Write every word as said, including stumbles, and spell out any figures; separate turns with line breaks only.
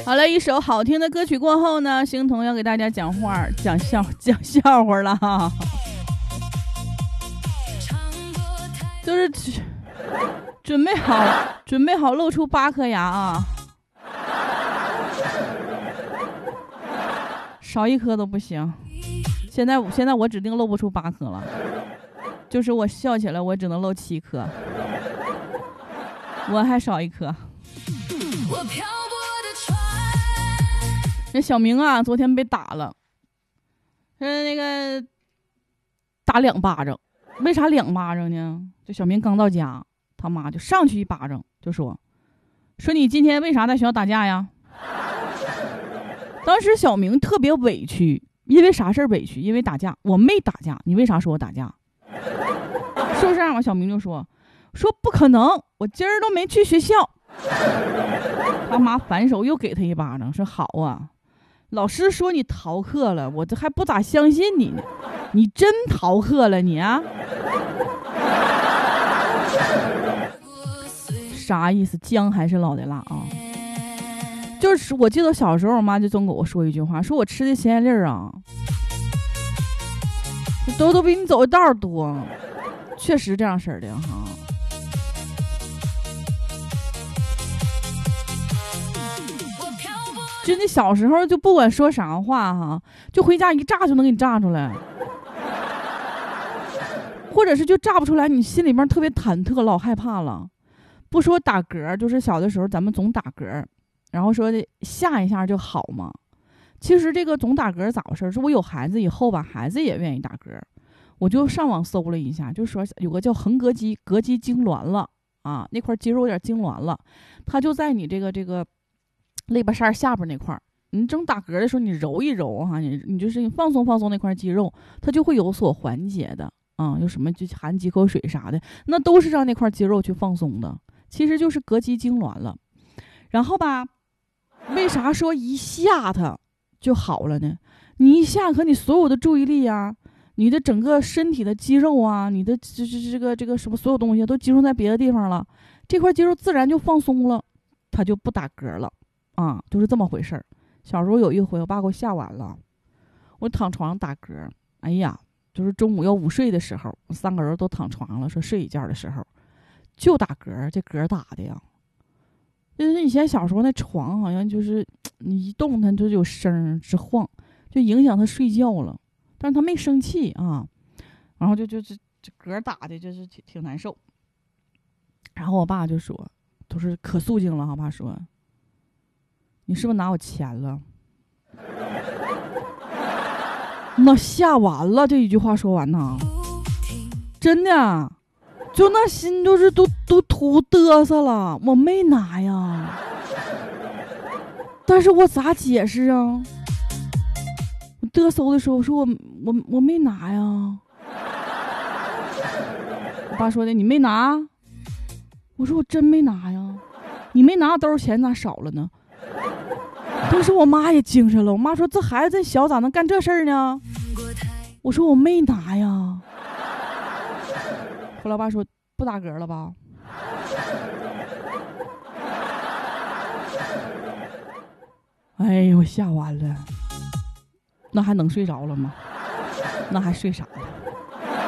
好了，一首好听的歌曲过后呢，星彤要给大家讲话讲笑讲笑话了哈，就是准备好准备好露出八颗牙啊，少一颗都不行。现在现在我指定露不出八颗了，就是我笑起来我只能露七颗，我还少一颗。那小明啊，昨天被打了，是那个打两巴掌。为啥两巴掌呢？就小明刚到家，他妈就上去一巴掌，就说说你今天为啥在学校打架呀？当时小明特别委屈，因为啥事儿委屈？因为打架，我没打架，你为啥说我打架？是不是啊？小明就说说不可能，我今儿都没去学校。他妈反手又给他一巴掌，说好啊，老师说你逃课了，我这还不咋相信你呢，你真逃课了你啊？啥意思？姜还是老的辣啊？就是我记得小时候我妈就总跟我说一句话，说我吃的咸盐粒儿啊都都比你走的道多，确实这样式儿的哈。真的小时候就不管说啥话哈，就回家一炸就能给你炸出来，或者是就炸不出来，你心里面特别忐忑，老害怕了。不说打嗝，就是小的时候咱们总打嗝，然后说吓一下就好嘛。其实这个总打嗝咋回事？是我有孩子以后吧，孩子也愿意打嗝，我就上网搜了一下，就说有个叫横膈肌，膈肌痉挛了啊，那块肌肉有点痉挛了，它就在你这个这个肋巴扇下边那块，你正打嗝的时候，你揉一揉哈，你你就是放松放松那块肌肉，它就会有所缓解的啊。有什么就含几口水啥的，那都是让那块肌肉去放松的，其实就是膈肌痉挛了。然后吧，为啥说一下它就好了呢？你一下和你所有的注意力啊，你的整个身体的肌肉啊，你的这这这个这个什么所有东西都集中在别的地方了，这块肌肉自然就放松了，它就不打嗝了啊，就是这么回事儿。小时候有一回，我爸给我吓完了，我躺床上打嗝，哎呀，就是中午要午睡的时候，三个人都躺床了，说睡一觉的时候，就打嗝，这嗝打的呀，就是以前小时候那床好像就是你一动它就有声直晃，就影响他睡觉了。但是他没生气啊，然后就就这这嗝打的就是挺挺难受。然后我爸就说，都是可肃静了，我爸说，你是不是拿我钱了？那吓完了，这一句话说完呢，真的就那心就是都都图嘚瑟了，我没拿呀，但是我咋解释啊？我嘚瑟的时候，我说我我我没拿呀。我爸说的，你没拿？我说我真没拿呀。你没拿，兜钱咋少了呢？当时我妈也精神了，我妈说这孩子真小，咋能干这事儿呢？我说我没拿呀。后来我爸说不打嗝了吧？哎呦，吓完了，那还能睡着了吗？那还睡啥了？